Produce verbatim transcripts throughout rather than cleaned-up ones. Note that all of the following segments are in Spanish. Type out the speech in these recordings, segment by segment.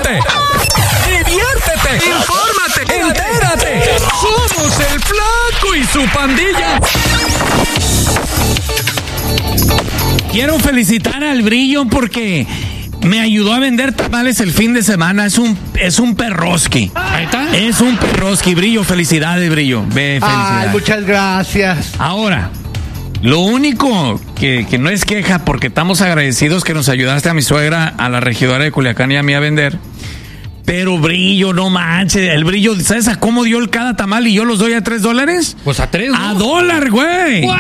ríete, diviértete, infórmate, entérate. Somos el Flaco y su pandilla. Quiero felicitar al Brillo porque me ayudó a vender tamales el fin de semana. Es un, es un perroski. Ahí está. Es un perroski, Brillo. Felicidades, Brillo. Ve, felicidades. Ay, muchas gracias. Ahora, lo único que, que no es queja, porque estamos agradecidos que nos ayudaste a mi suegra, a la regidora de Culiacán y a mí a vender. Pero Brillo, no manches. El Brillo, ¿sabes a cómo dio el cada tamal y yo los doy a tres dólares? Pues a tres, ¿no? A dólar, güey. What?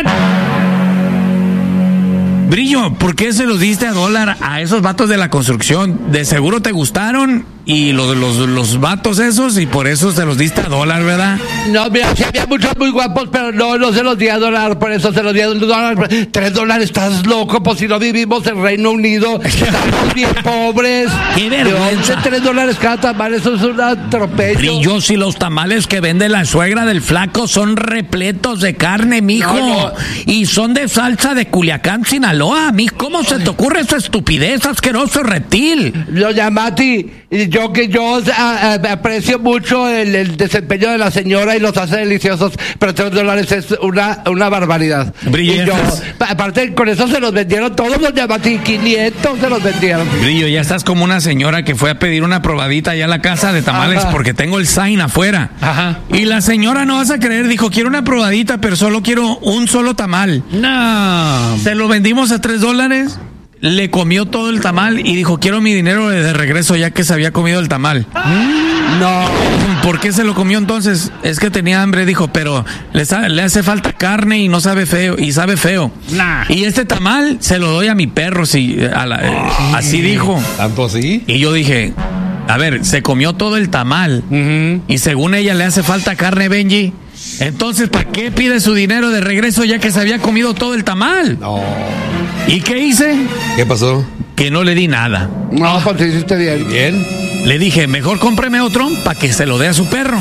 Brillo, ¿por qué se los diste a dólar a esos vatos de la construcción? De seguro te gustaron y los, los, los vatos esos y por eso se los diste a dólar, ¿verdad? No, mira, sí había muchos muy guapos, pero no, no se los di a dólar, por eso se los di a dólar. Tres dólares, estás loco, pues si no vivimos en Reino Unido, estamos bien pobres. ¡Qué vergüenza! De tres dólares cada tamal, eso es un atropello. Brillo, si los tamales que vende la suegra del Flaco son repletos de carne, mijo. No, no. Y son de salsa de Culiacán, Sinaloa, mijo. ¿Cómo se te ocurre esa estupidez, asqueroso reptil? Doña Mati, yo que yo a, a, aprecio mucho el, el desempeño de la señora y los hace deliciosos, pero tres dólares es una, una barbaridad. Brillo, y yo, estás... aparte, con eso se los vendieron todos, doña Mati, quinientos se los vendieron. Brillo, ya estás como una señora que fue a pedir una probadita allá a la casa de tamales. Ajá. Porque tengo el sign afuera. Ajá. Y la señora, no vas a creer, dijo, quiero una probadita, pero solo quiero un solo tamal. No. Se lo vendimos a tres dólares. Le comió todo el tamal y dijo, quiero mi dinero de regreso ya que se había comido el tamal. No. ¿Por qué se lo comió entonces? Es que tenía hambre, dijo, pero le, sabe, le hace falta carne y no sabe feo, y sabe feo. Nah. Y este tamal se lo doy a mi perro, si, a la, eh, así dijo. ¿Tanto así? Y yo dije, a ver, se comió todo el tamal. Uh-huh. Y según ella le hace falta carne, Benji. Entonces, ¿para qué pide su dinero de regreso ya que se había comido todo el tamal? No. ¿Y qué hice? ¿Qué pasó? Que no le di nada. No, pues te hiciste bien. Bien. Le dije, mejor cómpreme otro para que se lo dé a su perro.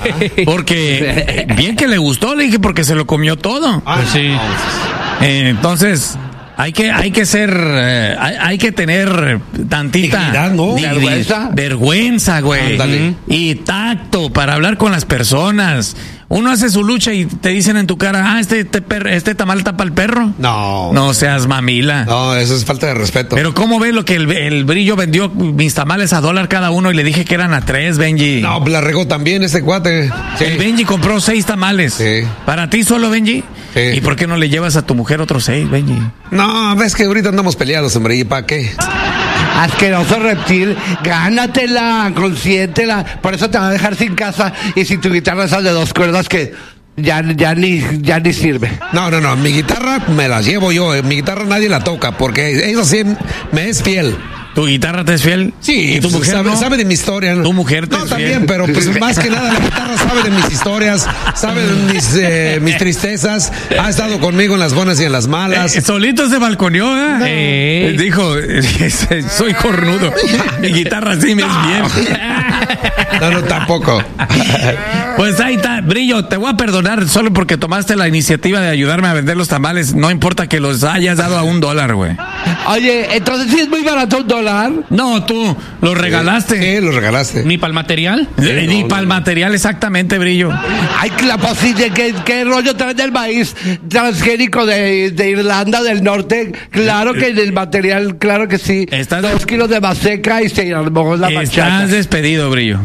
Porque bien que le gustó, le dije, porque se lo comió todo. Ah, Pues sí. Eh, entonces, hay que, hay que ser, eh, hay, hay que tener tantita Dignidad, ¿no? di- di- Vergüenza. vergüenza, güey. Ándale. Y tacto para hablar con las personas. Uno hace su lucha y te dicen en tu cara, ah, este, este, per- este tamal tapa al perro. No. No seas mamila. No, eso es falta de respeto. Pero ¿cómo ves lo que el, el Brillo vendió mis tamales a dólar cada uno y le dije que eran a tres, Benji? No, la regó también ese cuate. Sí. El Benji compró seis tamales. Sí. ¿Para ti solo, Benji? Sí. ¿Y por qué no le llevas a tu mujer otros seis, Benji? No, ves que ahorita andamos peleados, hombre. ¿Y para qué? Asqueroso reptil, gánatela, consiéntela. Por eso te va a dejar sin casa y sin tu guitarra esas de dos cuerdas que ya, ya, ni, ya ni sirve. No, no, no. Mi guitarra me la llevo yo. Mi guitarra nadie la toca porque eso sí me es fiel. ¿Tu guitarra te es fiel? Sí, ¿Y tu pues, mujer sabe, no? sabe de mi historia. Tu mujer te No, es también, fiel. pero pues más que nada la guitarra sabe de mis historias, sabe de mis, eh, mis tristezas, ha estado conmigo en las buenas y en las malas. Eh, solito se balconeó, ¿eh? Eh, Dijo, soy cornudo. Mi guitarra sí me es bien. No, no, tampoco. Pues ahí está, Brillo, te voy a perdonar solo porque tomaste la iniciativa de ayudarme a vender los tamales. No importa que los hayas dado a un dólar, güey. Oye, entonces sí es muy barato un dólar. No, tú los regalaste. Sí, lo regalaste. ¿Ni para el material? Eh, Ni no, para el no. material, exactamente, Brillo. Ay, la posible, ¿qué, qué rollo traen del maíz transgénico de, de Irlanda del Norte? Claro que el material, claro que sí. Estás- Dos kilos de maseca y se armó la bachata. Estás despedido, Brillo.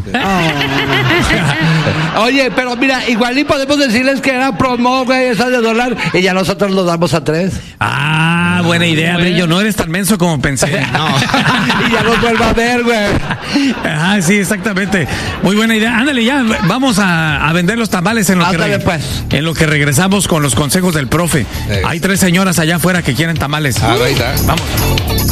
Oye, pero mira, igual y podemos decirles que era promo, güey, esa de dólar, y ya nosotros lo damos a tres. Ah, buena idea, Brillo. No eres tan menso como pensé. No. Y ya nos vuelva a ver, güey. Ah, sí, exactamente. Muy buena idea. Ándale, ya vamos a, a vender los tamales en lo, que Ándale, reg- pues. en lo que regresamos con los consejos del profe. Eh. Hay tres señoras allá afuera que quieren tamales. Ah, ahí está. Vamos.